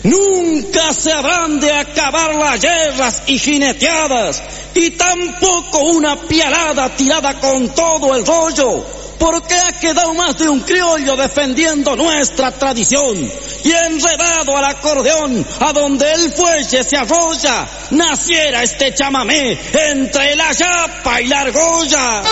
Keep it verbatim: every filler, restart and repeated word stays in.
Nunca se habrán de acabar las guerras y jineteadas, y tampoco una pialada tirada con todo el rollo, porque ha quedado más de un criollo defendiendo nuestra tradición, y enredado al acordeón, a donde el fuelle se arrolla, naciera este chamamé entre la yapa y la argolla.